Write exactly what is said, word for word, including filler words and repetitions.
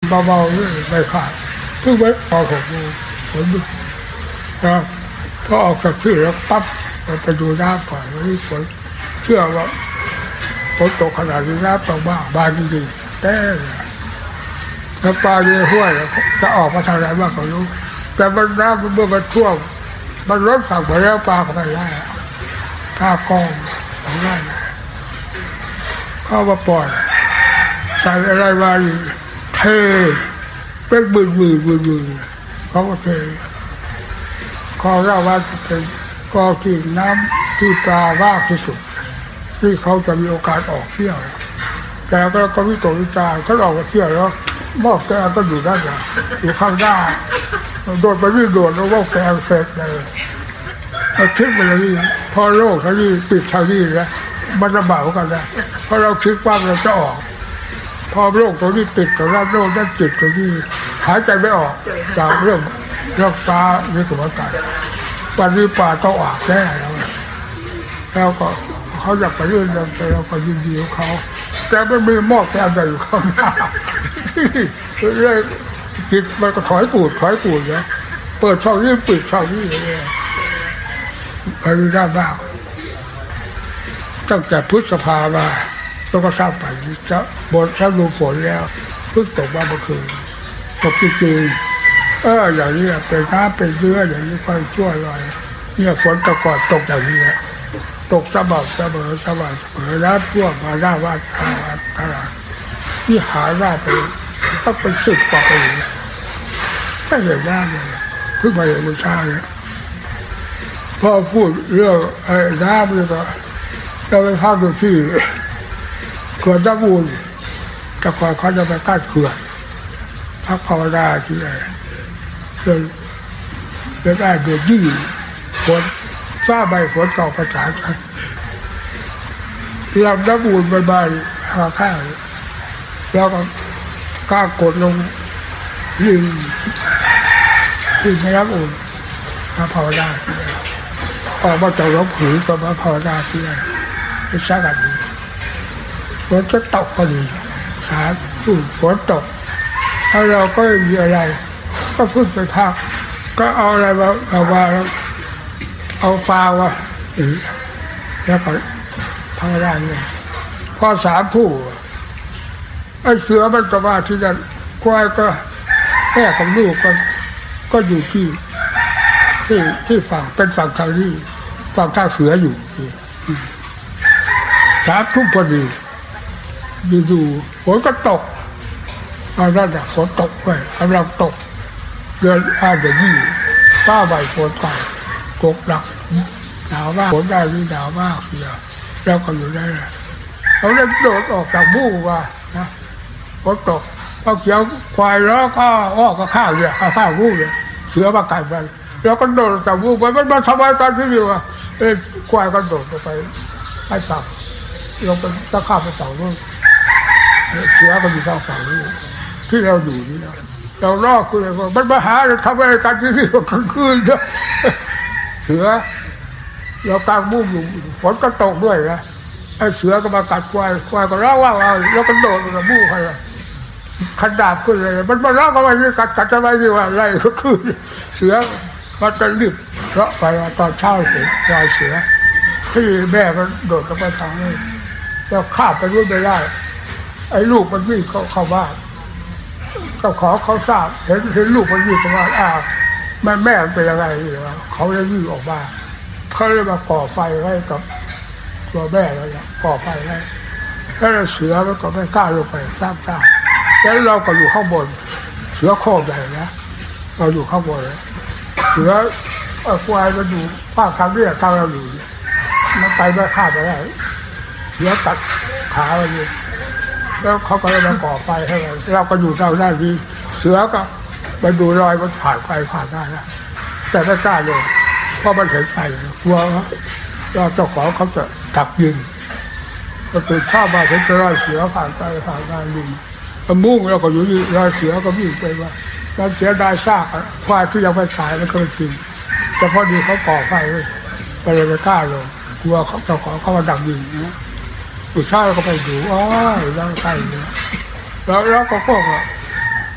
เบาๆนี่ไม่ขาดเพิ่งไปพอผมดูฝนดูนะพอออกจากที่แล้วปั๊บไปดูน้ำก่อนวันนี้ฝนเชื่อว่าฝนตกขนาดนี้น้ำตกบ้างบานจริงๆแต่แล้วปลาในห้วยจะออกมาทางไหนบ้างก็รู้แต่มันน้ำมันเมื่อมันท่วมมันรถสั่งไปแล้วปลาก็ไม่ได้ข้ากองของได้เข้ามาปล่อยใส่อะไรมาอยู่เทเป็นหมื่นหมื่นหมื่นหมื่นเขาก็เทคลองราวัดเป็นกองที่น้ำที่ปลามากที่สุดที่เขาจะมีโอกาสออกเที่ยวแต่ก็ก็วิตกวิจารณ์เขาออกมาเที่ยวแล้วหม้อแกงก็อยู่ด้านหลังอยู่ข้างหน้าโดดไปวิ่งโดดแล้วหม้อแกงเสร็จเลยเราคิดไปอย่างนี้พอโลกทางนี้ปิดทางนี้แล้วมันระบาดกันแล้วพอเราคิดว่าเราจะออกพอโรคตัวนี้ติดกับโรคนั้นติดตัวนี้หายใจไม่ออกจากเรื่องโรคตาในสมองตายปันนี้ป่าต้องออกแน่แล้วแล้วก็เขาอยากไปเรื่องนั้นแต่เราก็ยินดีของเขาแต่ไม่มีหม้อแกงอะไรอยู่ข้างหน้าเลยจิตมันก็ถอยปูดถอยปูดนะเปิดช่องนี้ปิดช่องนี้เลยไปได้บ้างตั้งแต่พฤษภามาต้องก็ทราบไปจะบนถ้าดูฝนแล้วเพิ่งตกมาเมื่อคืนตกจริงๆเอออย่างนี้เป็นน้ำเป็นเนื้ออย่างนี้ค่อยช่วยหน่อยเนี่ยฝนตะกอนตกอย่างนี้ตกสม่ำเสมอสม่ำเสมอแล้วท่วมมาหน้าวัดตลาดตลาดที่หาหน้าไปต้องเป็นสิบกว่าปีไม่เห็นหน้าเลยเพิ่งมาเห็นมันช้าเนี่ยพอพูดเรื่องไอ้น้ำนี่ก็เราไปพักอยู่ที่เขื่อนน้ำมูลแต่ก่อนเขาจะไปกั้นเขื่อนพักภาวนาที่ไหนจนจะได้เดือดยี่ฝนฟ้าใบฝนตกภาษาไทยลำน้ำมูลใบใบหาข้าวแล้วก็กล้ากดลงยิงยิงไม่รับอุ่นมาภาวนาที่ไหนออกมาจากหลวงผือก็มาภาวนาที่ไหนไม่ทราบกันดีฝนจะตกพอดีสารฝุ่นฝนตกแล้วเราก็ไม่มีอะไรก็พึ่งไปพักก็เอาอะไรมาเอามาเอาฟาวะแล้วก็ภาวนาเนี่ยพอสามผู้ไอ้เสือมันก็มาที่นั่นควายก็แม่กับลูกก็ก็อยู่ที่ที่ที่ฝั่งเป็นฝั่งทางนี้ฝั่งท่าเสืออยู่สามทุ่มพอดีอยู่ๆฝนก็ตกอันนั้นฝนตกไปกำลังตกเดือนอาเดือนยี่ป้าใบฝนตกตกหนักหนาวมากฝนได้ที่หนาวมากเดียวแล้วก็อยู่ได้เลยเราเล่นโดดออกจากบู้ว่านะฝนตกพอเขียวควายแล้วก็อ้อก็ข้าวเนี่ยข้าวบู้เนี่ยเสือมากัดมันแล้วก็โดดจากบู้ไปมันมาทำไมตอนที่อยู่อ่ะเอ้ควายก็โดดไปให้สับลงไปตะข้าไปเสาด้วยเสือก็มีทางฝั่งนี้ที่เราอยู่นี่นะเราลอกคือว่ามันมาหาทำอะไรกันที่นี่กลางคืนด้วยเสือเรากลางมุ้งอยู่ฝนก็ตกด้วยนะไอ้เสือก็มากัดควายควายก็ร้องว่าเอาแล้วก็โดดมาบู้ใครขันดาบขึ้นเลยมันมาร้องอะไรกัดกัดจะไปสิว่าอะไรก็คือเสือมันจะรีบเพราะไปตอนเช้าเห็นรอยเสือที่แม่ก็โดดลงไปทางนี้แล้วข้าไปรู้ไม่ได้ไอ้ลูกมันวิ่งเข้าเข้าบ้านก็ขอเขาทราบเห็นเห็นลูกมันวิ่งเข้าบ้านอ้าวแม่แม่เป็นยังไงเขาเลยวิ่งออกบ้านเขาเลยมาก่อไฟไว้กับตัวแม่แล้วเนี่ยก่อไฟไว้แล้วเสือมันก็ไม่กล้าลงไปทราบทราบแล้วเราก็อยู่ข้างบนเสือโคบใหญ่นะเราอยู่ข้างบนเสือควายมันอยู่ภาคทางนี้ทางเราอยู่มันไปไม่ข้ามไปได้เสือตัดขาไปเลยแล้วเขาก็เลยมาก่อไฟให้เราเราก็อยู่เท่านั้นดีเสือก็ไปดูรอยมันผ่านไฟผ่านได้แล้วแต่ไม่กล้าเลยเพราะมันเห็นไฟกลัวว่าเจ้าของเขาจะดักยิงก็ตื่นเช้ามาเห็นรอยเสือผ่านไปผ่านได้ลุงมุ่งเราก็อยู่รอยเสือก็วิ่งไปว่าเราเสียดายซากควายที่ยังไม่ตายมันก็ไม่กินแต่พอดีเขาก่อไฟเลยไปเลยไม่กล้าลงกลัวเขาเจ้าของเขามาดักยิงนะตื่นเช้าก็ไปดูอ๋อร่างกายเนี่ยแล้วแล้วก็พวก